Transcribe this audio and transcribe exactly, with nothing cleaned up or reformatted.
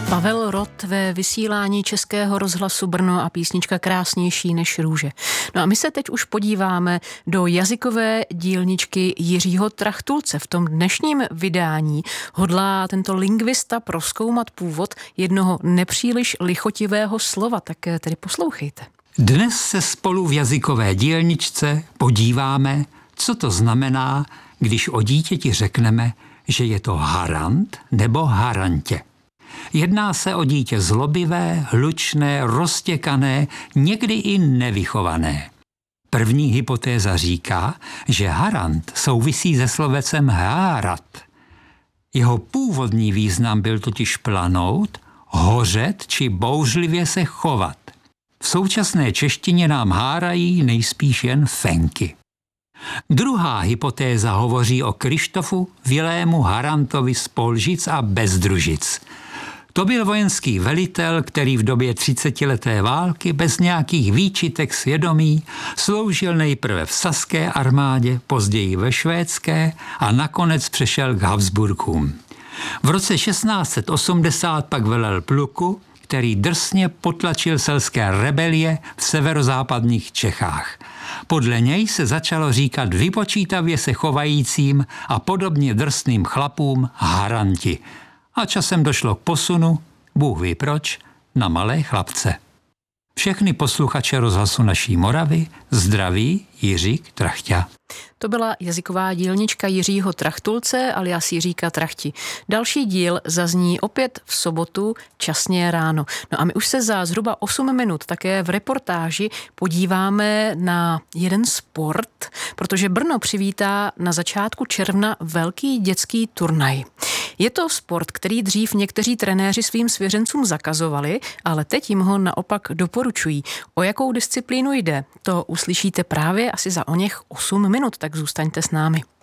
Pavel Rott ve vysílání Českého rozhlasu Brno a písnička Krásnější než růže. No a my se teď už podíváme do jazykové dílničky Jiřího Trachtulce. V tom dnešním vydání hodlá tento lingvista prozkoumat původ jednoho nepříliš lichotivého slova, tak tedy poslouchejte. Dnes se spolu v jazykové dílničce podíváme, co to znamená, když o dítěti řekneme, že je to harant nebo harantě. Jedná se o dítě zlobivé, hlučné, roztěkané, někdy i nevychované. První hypotéza říká, že harant souvisí se slovecem hárat. Jeho původní význam byl totiž planout, hořet či bouřlivě se chovat. V současné češtině nám hárají nejspíš jen fenky. Druhá hypotéza hovoří o Krištofu Vilému Harantovi z Polžic a Bezdružic. To byl vojenský velitel, který v době třicetileté války bez nějakých výčitek svědomí sloužil nejprve v saské armádě, později ve švédské a nakonec přešel k Habsburkům. V roce šestnáct set osmdesát pak velel pluku, který drsně potlačil selské rebelie v severozápadních Čechách. Podle něj se začalo říkat vypočítavě se chovajícím a podobně drsným chlapům haranti. A časem došlo k posunu, Bůh ví proč, na malé chlapce. Všechny posluchače rozhlasu Naší Moravy zdraví Jiřík Trachťa. To byla jazyková dílnička Jiřího Trachtulce alias Jiříka Trachti. Další díl zazní opět v sobotu časně ráno. No a my už se za zhruba osm minut také v reportáži podíváme na jeden sport, protože Brno přivítá na začátku června velký dětský turnaj. Je to sport, který dřív někteří trenéři svým svěřencům zakazovali, ale teď jim ho naopak doporučují. O jakou disciplínu jde, to uslyšíte právě asi za oněch osm minut, tak zůstaňte s námi.